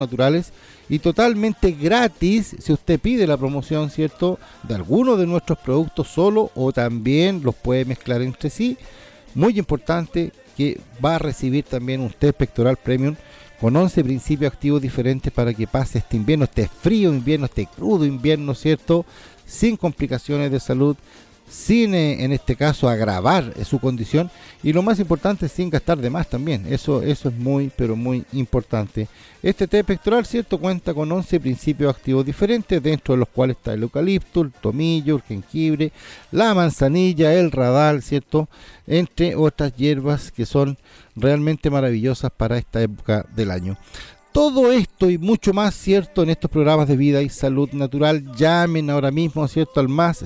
naturales y totalmente gratis si usted pide la promoción, ¿cierto?, de alguno de nuestros productos solo o también los puede mezclar entre sí. Muy importante que va a recibir también un test pectoral premium con 11 principios activos diferentes para que pase este invierno, este frío invierno, este crudo invierno, ¿cierto?, sin complicaciones de salud, sin en este caso agravar su condición y lo más importante, sin gastar de más también. Eso es muy pero muy importante. Este té pectoral, ¿cierto?, cuenta con 11 principios activos diferentes, dentro de los cuales está el eucalipto, el tomillo, el jengibre, la manzanilla, el radal, ¿cierto?, entre otras hierbas que son realmente maravillosas para esta época del año. Todo esto y mucho más, ¿cierto?, en estos programas de vida y salud natural. Llamen ahora mismo, ¿cierto?, al más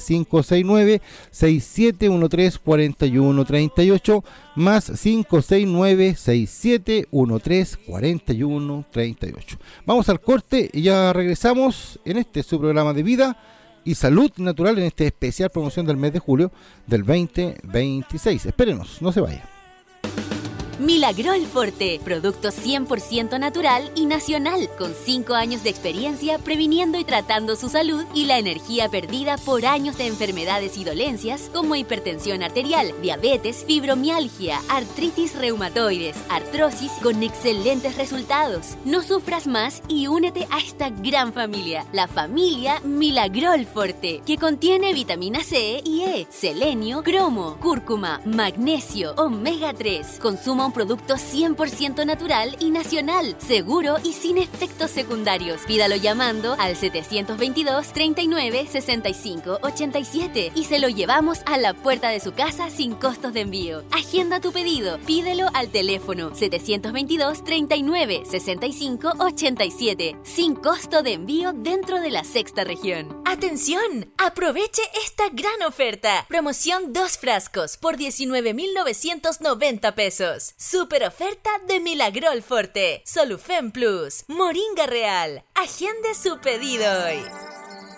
569-6713-4138, más 569-6713-4138. Vamos al corte y ya regresamos en este su programa de vida y salud natural, en este especial promoción del mes de julio del 2026. Espérenos, no se vayan. Milagrol Forte, producto 100% natural y nacional, con 5 años de experiencia previniendo y tratando su salud y la energía perdida por años de enfermedades y dolencias como hipertensión arterial, diabetes, fibromialgia, artritis reumatoides, artrosis, con excelentes resultados. No sufras más y únete a esta gran familia, la familia Milagrol Forte, que contiene vitamina C y E, selenio, cromo, cúrcuma, magnesio, omega 3. Consuma un producto 100% natural y nacional, seguro y sin efectos secundarios. Pídalo llamando al 722-39-65-87 y se lo llevamos a la puerta de su casa sin costos de envío. Agenda tu pedido, pídelo al teléfono 722-39-65-87 sin costo de envío dentro de la sexta región. ¡Atención! Aproveche esta gran oferta. Promoción 2 frascos por 19,990 pesos. Super oferta de Milagrol Forte, Solufen Plus, Moringa Real. Agende su pedido hoy.